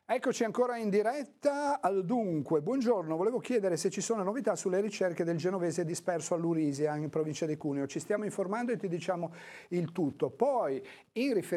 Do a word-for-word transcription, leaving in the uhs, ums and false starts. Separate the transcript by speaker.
Speaker 1: Eccoci ancora in diretta. Al dunque, buongiorno, volevo chiedere se ci sono novità sulle ricerche del genovese disperso all'Urisia in provincia di Cuneo. Ci stiamo informando e ti diciamo il tutto. Poi, in riferimento